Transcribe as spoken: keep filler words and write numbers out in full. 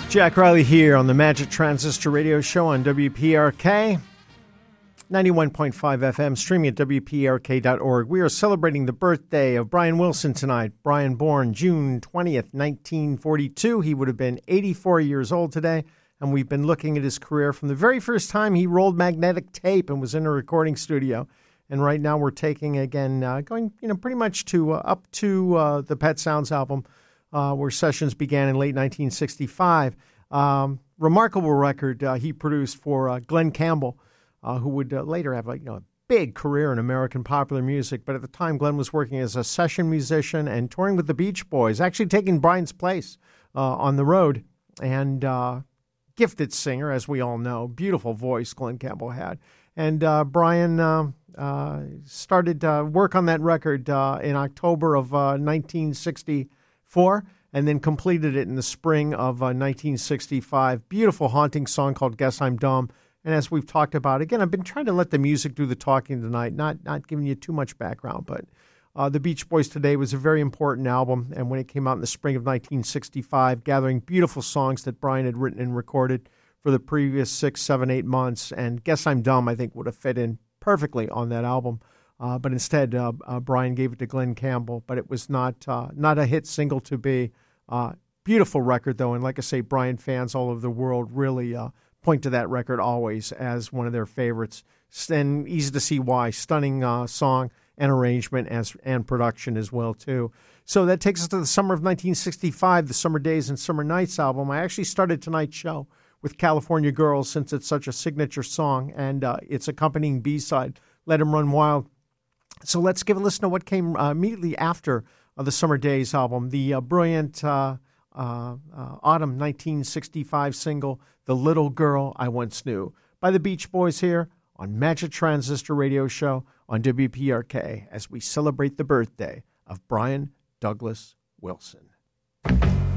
Jack Riley here on the Magic Transistor Radio Show on W P R K, ninety-one point five F M, streaming at W P R K dot org. We are celebrating the birthday of Brian Wilson tonight. Brian, born June twentieth, nineteen forty-two. He would have been eighty-four years old today, and we've been looking at his career from the very first time he rolled magnetic tape and was in a recording studio. And right now we're taking, again, uh, going you know, pretty much to uh, up to uh, the Pet Sounds album, Uh, where sessions began in late nineteen sixty-five. Um, remarkable record uh, he produced for uh, Glen Campbell, uh, who would uh, later have a, you know, a big career in American popular music. But at the time, Glen was working as a session musician and touring with the Beach Boys, actually taking Brian's place uh, on the road. And uh, gifted singer, as we all know. Beautiful voice Glen Campbell had. And uh, Brian uh, uh, started uh, work on that record uh, in October of uh, nineteen sixty-four, and then completed it in the spring of uh, nineteen sixty-five. Beautiful, haunting song called Guess I'm Dumb. And as we've talked about, again, I've been trying to let the music do the talking tonight, not not giving you too much background, but uh, The Beach Boys Today was a very important album, and when it came out in the spring of nineteen sixty-five, gathering beautiful songs that Brian had written and recorded for the previous six, seven, eight months, and Guess I'm Dumb, I think, would have fit in perfectly on that album. Uh, but instead, uh, uh, Brian gave it to Glen Campbell, but it was not uh, not a hit single to be. Uh, beautiful record, though, and like I say, Brian fans all over the world really uh, point to that record always as one of their favorites, and easy to see why. Stunning uh, song and arrangement as, and production as well, too. So that takes us to the summer of nineteen sixty-five, the Summer Days and Summer Nights album. I actually started tonight's show with California Girls since it's such a signature song, and uh, its accompanying B-side, Let 'Em Run Wild. So let's give a listen to what came uh, immediately after uh, the Summer Days album, the uh, brilliant uh, uh, uh, autumn nineteen sixty-five single, The Little Girl I Once Knew, by the Beach Boys here on Magic Transistor Radio Show on W P R K as we celebrate the birthday of Brian Douglas Wilson.